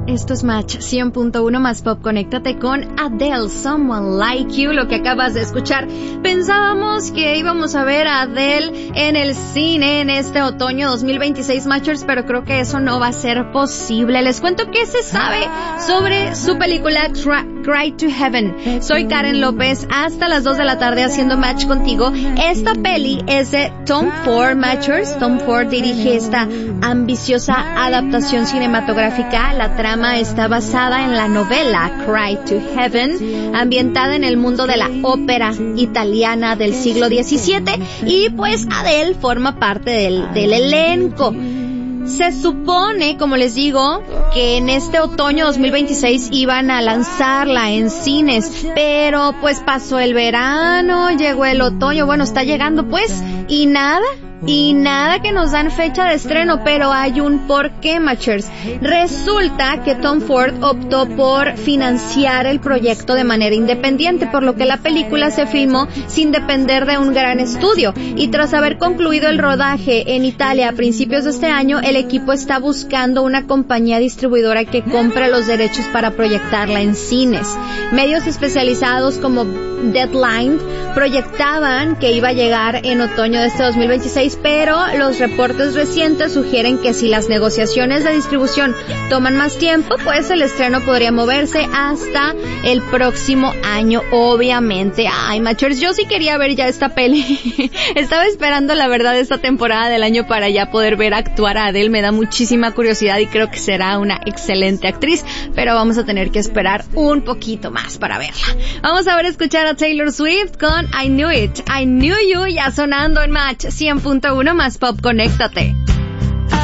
Esto es Match 100.1 más Pop. Conéctate con Adele, Someone Like You, lo que acabas de escuchar. Pensábamos que íbamos a ver a Adele en el cine en este otoño 2026, Matchers, pero creo que eso no va a ser posible. Les cuento qué se sabe sobre su película Cry to Heaven. Soy Karen López, hasta las 2 de la tarde haciendo match contigo. Esta peli es de Tom Ford, Matchers. Tom Ford dirige esta ambiciosa adaptación cinematográfica. La trama está basada en la novela Cry to Heaven, ambientada en el mundo de la ópera italiana del siglo XVII, y pues Adele forma parte del elenco. Se supone, como les digo, que en este otoño 2026 iban a lanzarla en cines, pero pues pasó el verano, llegó el otoño, bueno, está llegando pues, y nada que nos dan fecha de estreno, pero hay un porqué, Matchers. Resulta que Tom Ford optó por financiar el proyecto de manera independiente, por lo que la película se filmó sin depender de un gran estudio, y tras haber concluido el rodaje en Italia a principios de este año, el equipo está buscando una compañía distribuidora que compre los derechos para proyectarla en cines. Medios especializados como Deadline proyectaban que iba a llegar en otoño de este 2026, pero los reportes recientes sugieren que si las negociaciones de distribución toman más tiempo, pues el estreno podría moverse hasta el próximo año, obviamente. Ay, Matchers, yo sí quería ver ya esta peli. Estaba esperando, la verdad, esta temporada del año para ya poder ver actuar a Adele. Me da muchísima curiosidad y creo que será una excelente actriz, pero vamos a tener que esperar un poquito más para verla. Vamos a escuchar a Taylor Swift con I Knew It, I Knew You, ya sonando en Match 100.1 más Pop. Conéctate.